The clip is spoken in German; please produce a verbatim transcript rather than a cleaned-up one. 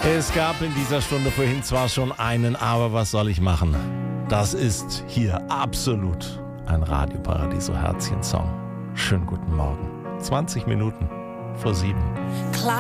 Es gab in dieser Stunde vorhin zwar schon einen, aber was soll ich machen? Das ist hier absolut ein Radio Paradiso Herzchen-Song. Schönen guten Morgen. zwanzig Minuten vor sieben.